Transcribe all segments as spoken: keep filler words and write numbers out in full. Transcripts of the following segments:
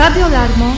Radio Larmo.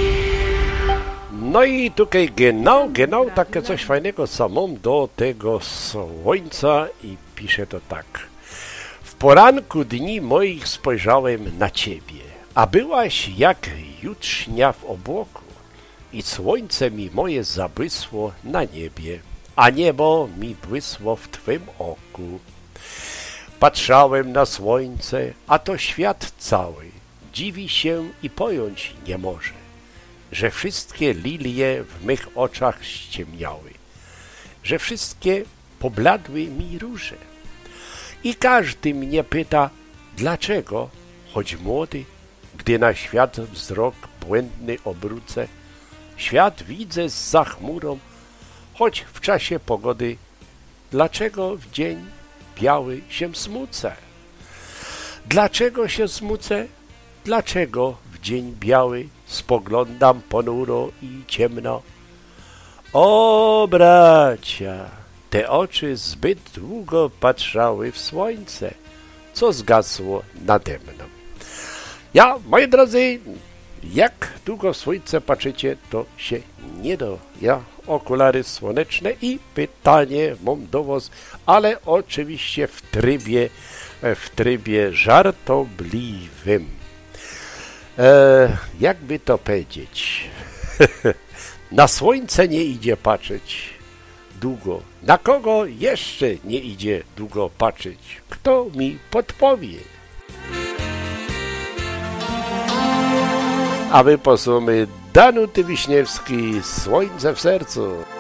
No i tutaj genau, genau takie coś fajnego samą do tego słońca i pisze to tak. W poranku dni moich spojrzałem na ciebie, a byłaś jak jutrznia w obłoku i słońce mi moje zabłysło na niebie, a niebo mi błysło w twym oku. Patrzałem na słońce, a to świat cały dziwi się i pojąć nie może, że wszystkie lilie w mych oczach ściemniały, że wszystkie pobladły mi róże. I każdy mnie pyta, dlaczego, choć młody, gdy na świat wzrok błędny obrócę, świat widzę zza chmurą, choć w czasie pogody, dlaczego w dzień biały się smucę? Dlaczego się smucę? Dlaczego w dzień biały spoglądam ponuro i ciemno? O bracia, te oczy zbyt długo patrzały w słońce, co zgasło nade mną. Ja, moi drodzy, jak długo w słońce patrzycie, to się nie do. Ja okulary słoneczne i pytanie mam do was, ale oczywiście w trybie, w trybie żartobliwym. E, jakby to powiedzieć? Na słońce nie idzie patrzeć długo. Na kogo jeszcze nie idzie długo patrzeć? Kto mi podpowie? A my posłuchamy Danuty Wiśniewskiej, Słońce w sercu.